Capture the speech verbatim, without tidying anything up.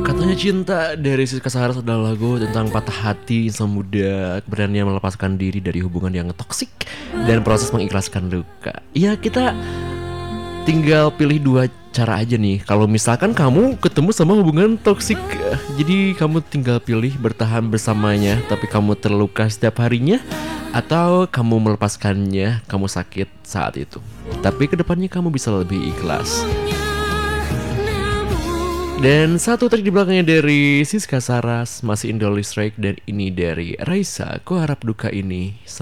Katanya cinta dari Siska Saharas adalah lagu tentang patah hati insan muda keberanian melepaskan diri dari hubungan yang toksik dan proses mengikhlaskan luka. Ya kita tinggal pilih dua cara aja nih. Kalau misalkan kamu ketemu sama hubungan toksik, eh, jadi kamu tinggal pilih bertahan bersamanya tapi kamu terluka setiap harinya, atau kamu melepaskannya, kamu sakit saat itu tapi kedepannya kamu bisa lebih ikhlas. Dan satu trik di belakangnya dari Siska Saras, masih Indolist Strike, dan ini dari Raisa. Ku harap duka ini